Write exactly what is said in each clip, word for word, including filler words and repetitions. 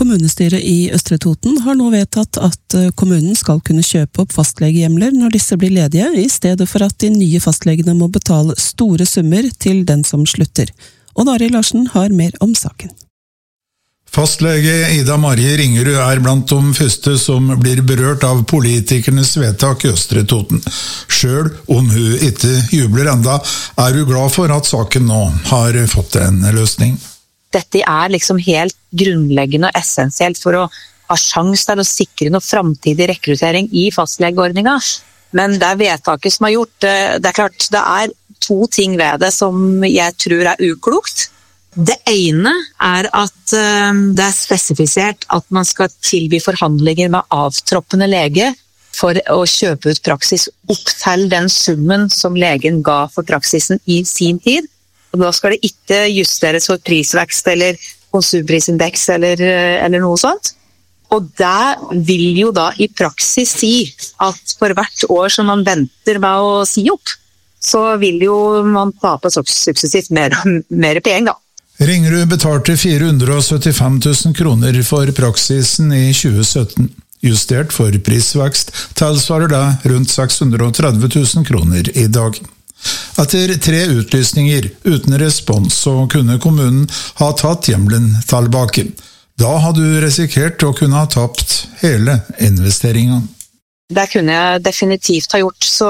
Kommunestyret i Østre Toten har nå vedtatt at kommunen skal kunne kjøpe opp fastlegehjemler når disse blir ledige, i stedet for at de nye fastlegene må betale store summer til den som slutter. Og Dari Larsen har mer om saken. Fastlege Ida Marie Ringerud er blant de første som blir berørt av politikernes vedtak i Østre Toten. Selv om hun ikke jubler enda, er hun glad for at saken nå har fått en løsning. Dette er liksom helt grunnleggende og essensielt for å ha sjans til å sikre noe fremtidig rekruttering i fastlegeordningen. Men det er vedtaket som har gjort, det er klart, det er to ting ved det som jeg tror er uklokt. Det ene er at det er spesifisert at man skal tilby forhandlinger med avtroppende lege for å kjøpe ut praksis opp til den summen som legen ga for praksisen i sin tid. Og da skal det ikke justeres for prisvekst eller konsumprisindeks eller, eller noe sånt. Og det vil jo da i praksis si at for hvert år som man venter med å si opp, så vil jo man tape suksessivt mer, mer penger da. Ringerud betalte fire hundre syttifem tusen kroner for praksisen i tjue sytten. Justert for prisvekst tilsvarer det rundt seks hundre tretti tusen kroner i dag. Etter tre utlysninger uten respons så kunne kommunen ha tatt hjemmelen tilbake. Da hadde du risikert å kunne ha tapt hele investeringen. Det kunne jeg definitivt ha gjort, så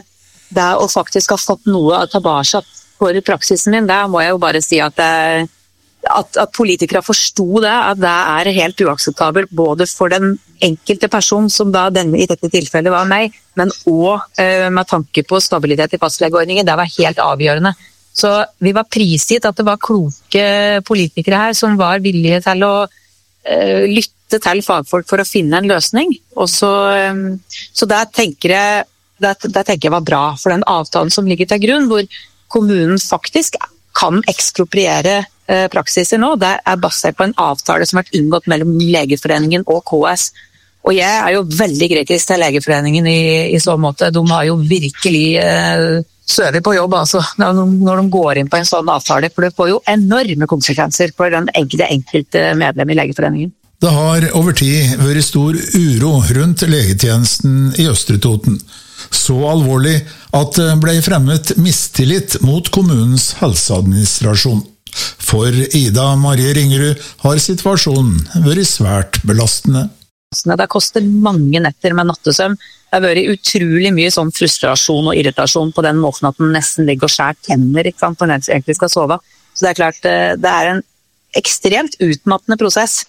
det å faktisk ha fått noe tilbake for praksisen min, der må jeg jo bare si at, det, at, at politikere forstod det, at det er helt uakseptabelt, både for den enkelte person som da denne i dette tilfellet var meg, men også eh, med tanke på stabilitet i fastlegeordningen, det var helt avgjørende. Så vi var prisgitt at det var kloke politikere her som var villige til å eh, lytte til fagfolk for å finne en løsning. Og så, eh, så der tenker jeg, der, der tenker jeg var bra, for den avtalen som ligger til grunn, hvor kommunen faktisk kan ekspropriere eh, praksiser nå. Det er basert på en avtale som har vært inngått mellom Legeforeningen og K S. Og jeg er jo veldig kritisk til Legeforeningen i, i så måte. De har jo virkelig eh, søvet på jobb altså, når de går inn på en sånn avtale, for det får jo enorme konsekvenser for den enkelte, enkelte medlem i Legeforeningen. Det har over tid vært stor uro rundt legetjenesten i Østre Toten. Så alvorlig at det ble fremmet mistillit mot kommunens helseadministrasjon. For Ida Marie Ringerud har situasjonen vært svært belastende. Det har kostet mange netter med nattesøvn. Det har vært utrolig mye sånn frustrasjon og irritasjon på den måten at den nesten ligger og skjær tenner, ikke sant, når den egentlig skal sove. Så det er klart, det er en ekstremt utmattende prosess.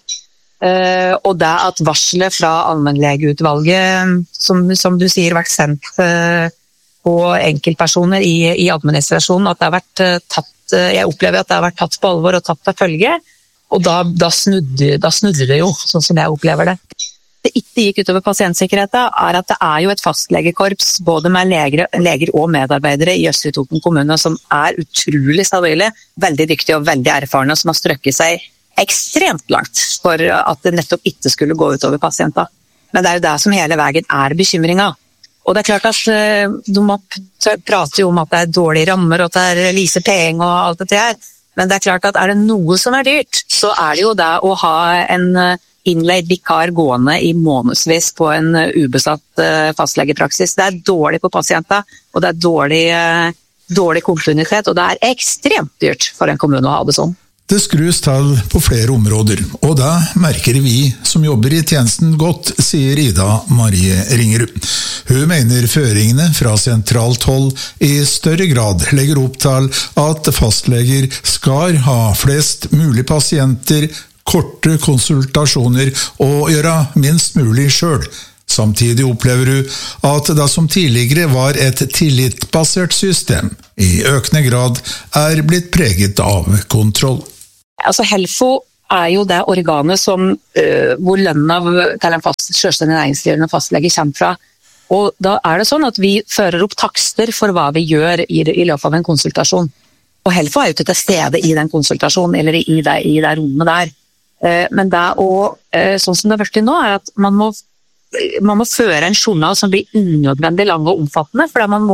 Uh, og det at varslet fra allmennlegeutvalget, som, som du sier, vært sendt uh, på enkeltpersoner i, i administrasjonen, at det har vært uh, tatt, uh, jeg opplever at det har vært tatt på alvor og tatt til følge, og da, da, snudde, da snudde det jo, sånn som jeg opplever det. Det ikke gikk utover pasientsikkerheten, er at det er jo et fastlegekorps, både med leger, leger og medarbeidere i Østre Toten kommune, som er utrolig stabile, veldig dyktige og veldig erfarne, som har strøkket seg ekstremt langt for at det nettopp ikke skulle gå ut over pasienter. Men det er jo det som hele veien er bekymringen. Og det er klart at de prater jo om at det er dårlige rammer, og at det er lise penger og alt dette her. Men det er klart at er det noe som er dyrt, så er det jo det å ha en innleid vikar gående i månedsvis på en ubesatt fastlegepraksis. Det er dårlig på pasienter, og det er dårlig, dårlig kontinuitet, og det er ekstremt dyrt for en kommune å ha det sånn. Det skrus til på flere områder, og det merker vi som jobber i tjenesten godt, sier Ida Marie Ringerud. Hun mener føringene fra sentralt hold i større grad legger opp til at fastleger skal ha flest mulig pasienter, korte konsultasjoner og gjøre minst mulig selv. Samtidig opplever hun at det som tidligere var et tillitbasert system, i økende grad er blitt preget av kontroll. Altså Helfo er jo det organet som, uh, hvor lønnen av til en fast, selvstendig næringsdrivende fastlege kommer fra. Og da er det sånn at vi fører opp takster for hva vi gjør i, i løpet av en konsultasjon. Og Helfo er jo ikke til stede i den konsultasjonen, eller i det, i det rommet der. Uh, men det og, uh, sånn som det har vært til nå, er at man må, man må føre en journal som blir unødvendig lang og omfattende, fordi man må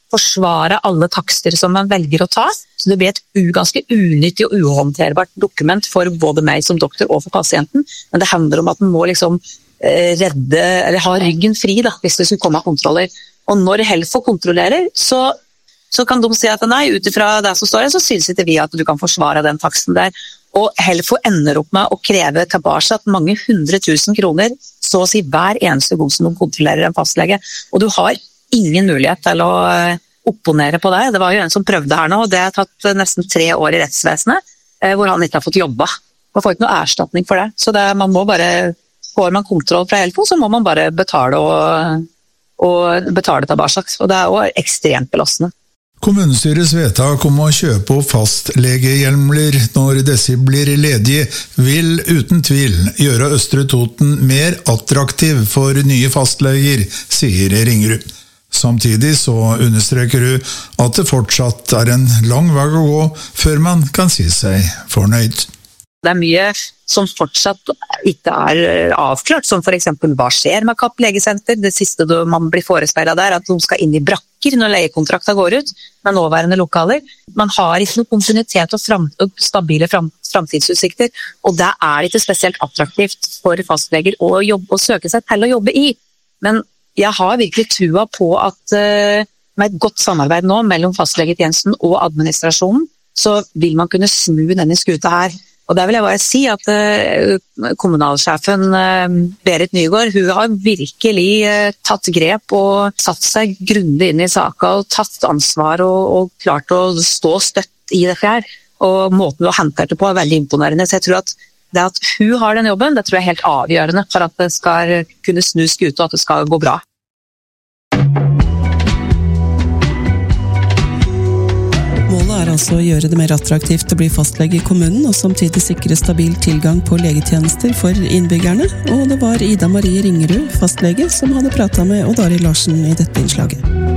forsvare alle takster som man velger å ta. Så det blir et u, ganske unyttig og uhåndterbart dokument for både meg som doktor og for pasienten. Men det handler om at man må liksom eh, redde, eller ha ryggen fri da, hvis det skulle komme kontroller. Og når Helfo kontrollerer, så, så kan de si at nei, utifra det som står her, så synes ikke vi at du kan forsvare den taksten der. Og Helfo ender opp med å kreve tilbake mange hundre tusen kroner, så å si hver eneste gang som de kontrollerer en fastlege. Og du har ingen mulighet til å opponere på det. Det var jo en som prøvde her nå, og det har tatt nesten tre år i rettsvesenet, hvor han ikke har fått jobba. Man får ikke noe erstatning for det. Så det, man må bare, får man kontroll fra Helfo, så må man bare betale og, og betale tilbake. Og det er jo ekstremt belastende. Kommunestyrets vedtak om å kjøpe opp fastlegehjemler når disse blir ledige, vil uten tvil gjøre Østre Toten mer attraktiv for nye fastleger, sier Ringerud. Samtidig så understreker hun at det fortsatt er en lang vei å gå før man kan si seg fornøyd. Det er mye som fortsatt ikke er avklart, som for eksempel hva skjer med Kapp legesenter. Det siste man blir forespeilet der er at de skal inn i brakker når leiekontrakten går ut med nåværende lokaler. Man har ikke noe kontinuitet og, fram, og stabile fram, framtidsutsikter, og det er ikke spesielt attraktivt for fastleger å, jobbe, å søke seg til å jobbe i. Men jeg har virkelig trua på at uh, med et godt samarbeid nå mellom fastlegetjenesten og administrasjonen, så vil man kunne snu denne skuta her. Og der vil jeg bare si at uh, kommunalsjefen uh, Berit Nygaard, hun har virkelig uh, tatt grep og satt seg grundig inn i saken og tatt ansvar og, og klart å stå støtt i det her. Og måten hun har håndtert det på er veldig imponerende. Så jeg tror at det at hun har den jobben, det tror jeg er helt avgjørende for at det skal kunne snu skuta og at det skal gå bra. Målet er altså å gjøre det mer attraktivt å bli fastlege i kommunen, og samtidig sikre stabil tilgang på legetjenester for innbyggerne. Og det var Ida Marie Ringerud, fastlege, som hadde pratet med Odd Arild Larsen i dette innslaget.